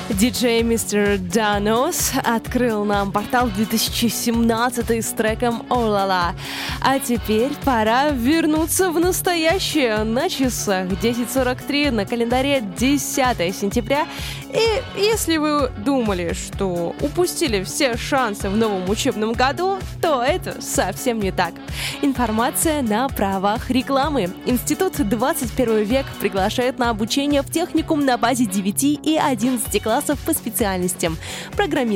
Диджей мистер Данос открыл нам портал 2017 с треком «О-ла-ла». А теперь пора вернуться в настоящее. На часах 10:43, на календаре 10 сентября. И если вы думали, что упустили все шансы в новом учебном году, то это совсем не так. Информация на правах рекламы. Институт 21 век приглашает на обучение в техникум на базе 9 и 11 классов по специальностям: программирование,